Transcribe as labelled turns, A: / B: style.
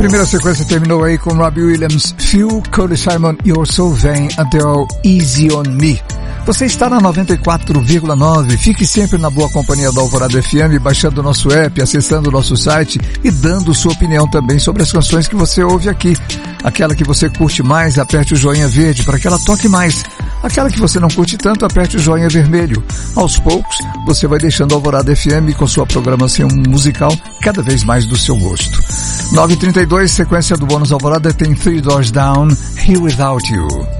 A: primeira sequência terminou aí com Robbie Williams, Phil, Cody Simon, You're So Vain, Adele, Easy On Me. Você está na 94,9. Fique sempre na boa companhia da Alvorada FM, baixando o nosso app, acessando o nosso site e dando sua opinião também sobre as canções que você ouve aqui. Aquela que você curte mais, aperte o joinha verde para que ela toque mais. Aquela que você não curte tanto, aperte o joinha vermelho. Aos poucos, você vai deixando a Alvorada FM com sua programação musical cada vez mais do seu gosto. 9h32, sequência do bônus Alvorada tem Three Doors Down, Here Without You.